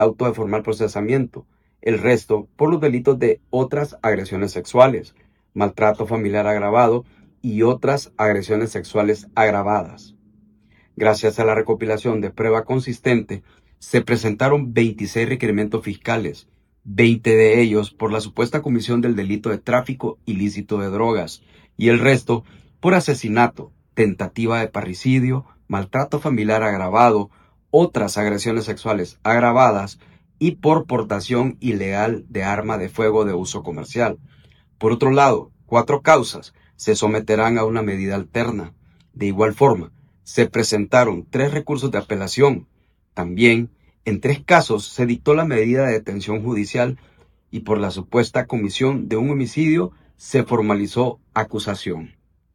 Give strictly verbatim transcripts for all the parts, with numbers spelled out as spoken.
auto de formal procesamiento, el resto por los delitos de otras agresiones sexuales, maltrato familiar agravado y otras agresiones sexuales agravadas. Gracias a la recopilación de prueba consistente, se presentaron veintiséis requerimientos fiscales, veinte de ellos por la supuesta comisión del delito de tráfico ilícito de drogas y el resto por asesinato, tentativa de parricidio, maltrato familiar agravado, otras agresiones sexuales agravadas y por portación ilegal de arma de fuego de uso comercial. Por otro lado, cuatro causas se someterán a una medida alterna. De igual forma, se presentaron tres recursos de apelación. También, en tres casos, se dictó la medida de detención judicial y por la supuesta comisión de un homicidio se formalizó acusación.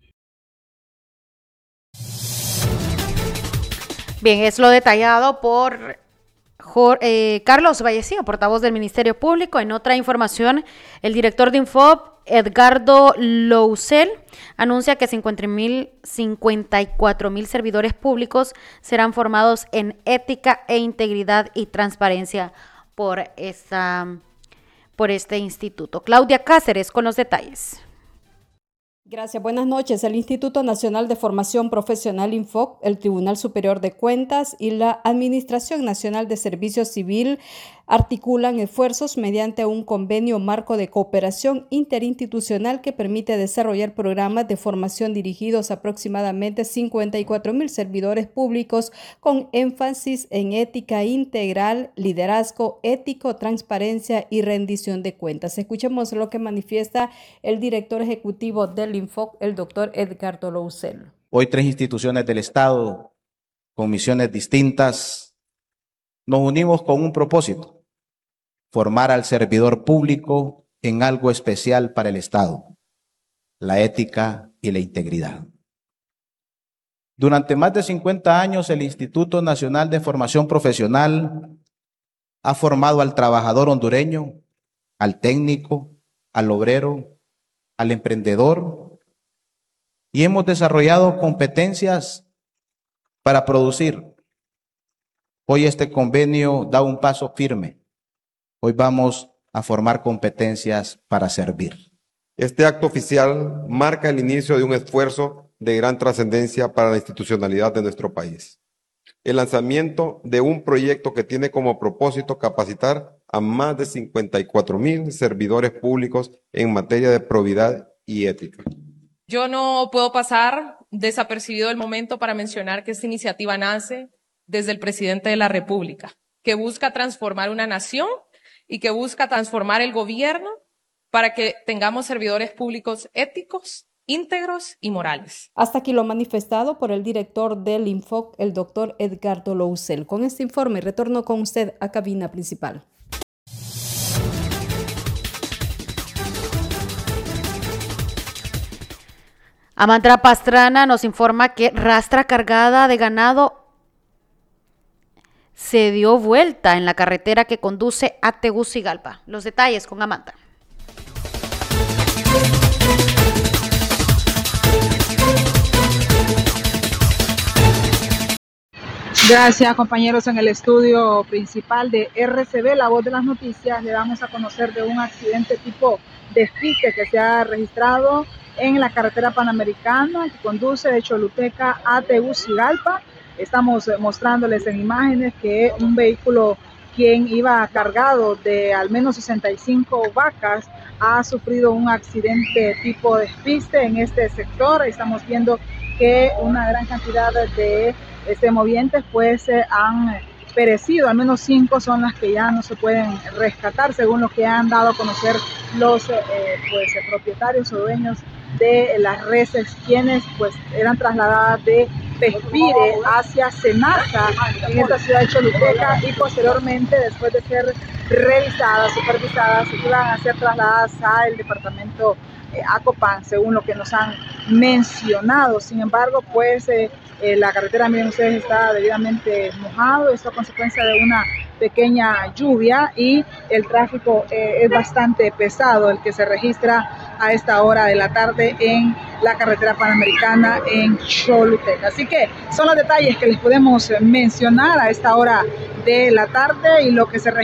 Bien, es lo detallado por Jorge, eh, Carlos Vallecillo, portavoz del Ministerio Público. En otra información, el director de Infop, Edgardo Lousel, anuncia que cincuenta y cuatro mil servidores públicos serán formados en ética e integridad y transparencia por, esta, por este instituto. Claudia Cáceres con los detalles. Gracias, buenas noches. El Instituto Nacional de Formación Profesional Infoc, el Tribunal Superior de Cuentas y la Administración Nacional de Servicio Civil articulan esfuerzos mediante un convenio marco de cooperación interinstitucional que permite desarrollar programas de formación dirigidos a aproximadamente cincuenta y cuatro mil servidores públicos con énfasis en ética integral, liderazgo ético, transparencia y rendición de cuentas. Escuchemos lo que manifiesta el director ejecutivo del Infoc, el doctor Edgardo Lousel. Hoy tres instituciones del Estado con misiones distintas nos unimos con un propósito: formar al servidor público en algo especial para el Estado, la ética y la integridad. Durante más de cincuenta años, el Instituto Nacional de Formación Profesional ha formado al trabajador hondureño, al técnico, al obrero, al emprendedor, y hemos desarrollado competencias para producir. Hoy este convenio da un paso firme. Hoy vamos a formar competencias para servir. Este acto oficial marca el inicio de un esfuerzo de gran trascendencia para la institucionalidad de nuestro país. El lanzamiento de un proyecto que tiene como propósito capacitar a más de cincuenta y cuatro mil servidores públicos en materia de probidad y ética. Yo no puedo pasar desapercibido el momento para mencionar que esta iniciativa nace desde el presidente de la República, que busca transformar una nación y que busca transformar el gobierno para que tengamos servidores públicos éticos, íntegros y morales. Hasta aquí lo manifestado por el director del Infoc, el doctor Edgardo Lousel. Con este informe retorno con usted a cabina principal. Amandra Pastrana nos informa que rastra cargada de ganado se dio vuelta en la carretera que conduce a Tegucigalpa. Los detalles con Amanda. Gracias, compañeros. En el estudio principal de R C B, La Voz de las Noticias, le damos a conocer de un accidente tipo despiste que se ha registrado en la carretera panamericana que conduce de Choluteca a Tegucigalpa. Estamos mostrándoles en imágenes que un vehículo quien iba cargado de al menos sesenta y cinco vacas ha sufrido un accidente tipo despiste en este sector. Estamos viendo que una gran cantidad de este, movientes pues eh, han perecido, al menos cinco son las que ya no se pueden rescatar, según lo que han dado a conocer los eh, pues, propietarios o dueños de las reses, quienes pues eran trasladadas de Pespire hacia Cenaza en esta ciudad de Choluteca y posteriormente, después de ser revisadas, supervisadas, iban a ser trasladadas al departamento eh, Acopán, según lo que nos han mencionado. Sin embargo, pues eh, eh, la carretera, miren ustedes, está debidamente mojado, esto a consecuencia de una pequeña lluvia y el tráfico eh, es bastante pesado el que se registra a esta hora de la tarde en la carretera panamericana en Choluteca. Así que son los detalles que les podemos mencionar a esta hora de la tarde y lo que se registra